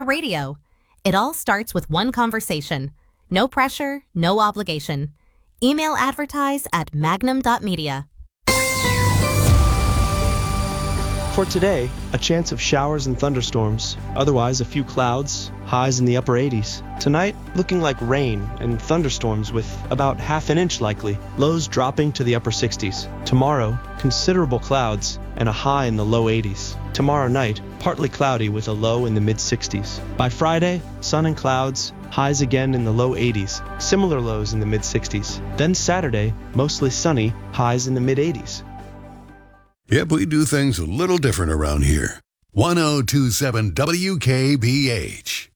radio. It all starts with one conversation. No pressure, no obligation. Email advertise at magnum.media. For today, a chance of showers and thunderstorms, otherwise a few clouds, highs in the upper 80s. Tonight, looking like rain and thunderstorms with about half an inch likely, lows dropping to the upper 60s. Tomorrow, considerable clouds and a high in the low 80s. Tomorrow night, partly cloudy with a low in the mid 60s. By Friday, sun and clouds, highs again in the low 80s, similar lows in the mid 60s. Then Saturday, mostly sunny, highs in the mid 80s. Yep, we do things a little different around here. 1027 WKBH.